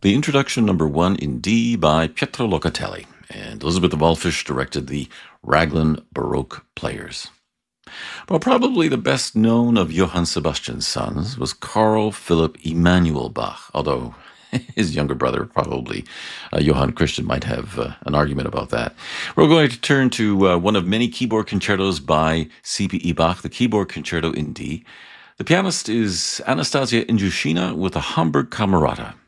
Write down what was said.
The introduction number 1 in D by Pietro Locatelli, and Elizabeth of Wallfisch directed the Raglan Baroque Players. Well, probably the best known of Johann Sebastian's sons was Carl Philipp Emanuel Bach, although his younger brother, probably Johann Christian, might have an argument about that. We're going to turn to one of many keyboard concertos by C.P.E. Bach, the Keyboard Concerto in D. The pianist is Anastasia Injushina with the Hamburg Camerata.